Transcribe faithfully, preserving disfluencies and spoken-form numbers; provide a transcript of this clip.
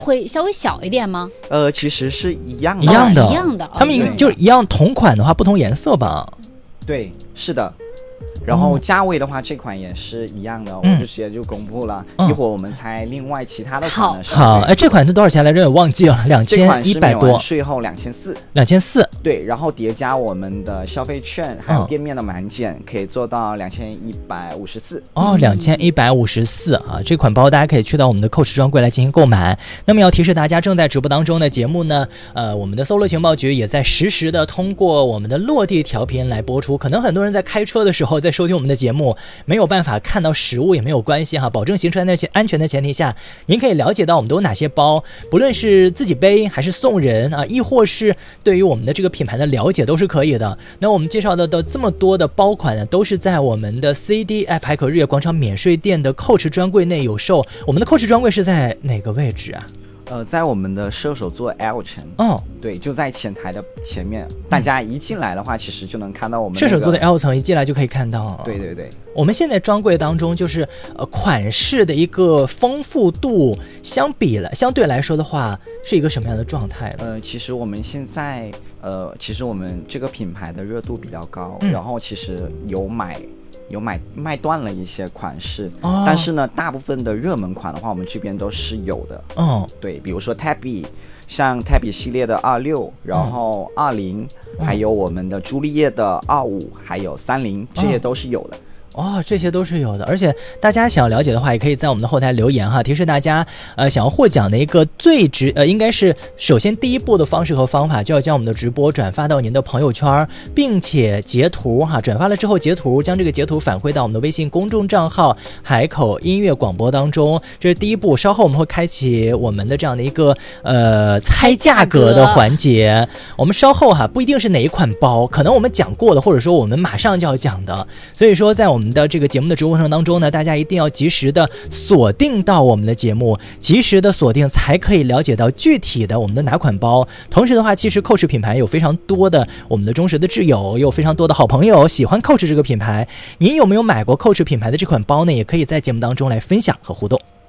会稍微小一点吗？ 呃，其实是一样的， 一样的， 一样的， 他们就一样同款的话，不同颜色吧？ 对，是的。然后价位的话，这款也是一样的， 嗯、 我就直接就公布了、嗯。一会儿我们猜另外其他的款的。 好，哎，这款是多少钱来着？我忘记了，两千一百多。 税后两千四。 两千四。 对，然后叠加我们的消费券，还有店面的满减，嗯、可以做到两千一百五十四。 哦，两千一百五十四啊！这款包大家可以去到我们的 Coach 专柜来进行购买。那么要提示大家，正在直播当中的节目呢，呃，我们的搜罗情报局也在实时的通过我们的落地调频来播出。可能很多人在开车的时候在收听我们的节目。没有办法看到实物也没有关系哈，保证行车安全的前提下，您可以了解到我们都有哪些包，不论是自己背还是送人啊，亦或是对于我们的这个品牌的了解都是可以的。那我们介绍的的这么多的包款呢，都是在我们的 C D F 海口日月广场免税店的 Coach 专柜内有售。我们的 Coach 专柜是在哪个位置啊？ 呃，在我们的射手座 L 层哦， 对，就在前台的前面。大家一进来的话，其实就能看到我们、 那个、射手座的 L 层，一进来就可以看到。 对对对， 我们现在专柜当中就是呃款式的一个丰富度，相比了相对来说的话，是一个什么样的状态呢？ 呃，其实我们现在呃，其实我们这个品牌的热度比较高，嗯、然后其实有买。有买卖断了一些款式、哦、但是呢大部分的热门款的话我们这边都是有的。 哦， 对，比如说 Tabby， 像 Tabby 系列的二六，然后二零、嗯、还有我们的朱丽叶的二五，还有三零，这些都是有的。 哦，这些都是有的，而且大家想要了解的话，也可以在我们的后台留言哈，提示大家，呃，想要获奖的一个最直，呃，应该是首先第一步的方式和方法，就要将我们的直播转发到您的朋友圈，并且截图哈，转发了之后截图，将这个截图返回到我们的微信公众账号海口音乐广播当中，这是第一步。稍后我们会开启我们的这样的一个呃猜价格的环节，我们稍后哈不一定是哪一款包，可能我们讲过的，或者说我们马上就要讲的，所以说在我们我们的这个节目的直播过程当中呢，大家一定要及时的锁定到我们的节目，及时的锁定才可以了解到具体的我们的哪款包。同时的话，其实 Coach 品牌有非常多的我们的忠实的挚友，有非常多的好朋友喜欢 Coach 这个品牌。您有没有买过 Coach 品牌的这款包呢？也可以在节目当中来分享和互动。